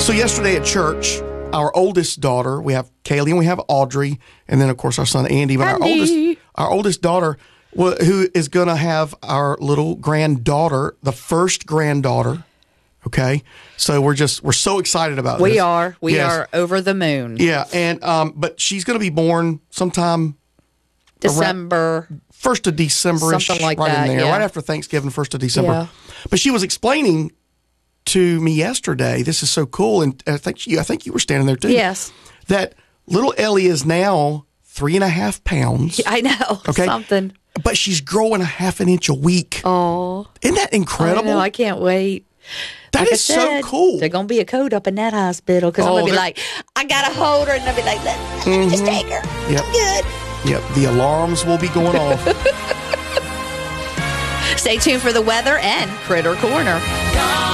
So yesterday at church, our oldest daughter, we have Kaylee and we have Audrey, and then of course our son Andy. But our oldest daughter, who is going to have our little granddaughter, the first granddaughter. Okay, so we're so excited about this. We are over the moon. Yeah, and but she's going to be born sometime December, 1st of December, something like right that, in there, yeah. right after Thanksgiving, 1st of December. Yeah. But she was explaining to me yesterday. This is so cool, and I think you were standing there too. Yes, that little Ellie is now 3.5 pounds. I know. Okay, something. But she's growing 1/2 inch a week. Oh, isn't that incredible? I can't wait. That like is so cool. There's going to be a code up in that hospital because I'm going to be like, I got to hold her. And they'll be like, let me just take her. Yep. I'm good. Yep. The alarms will be going off. Stay tuned for the weather and Critter Corner.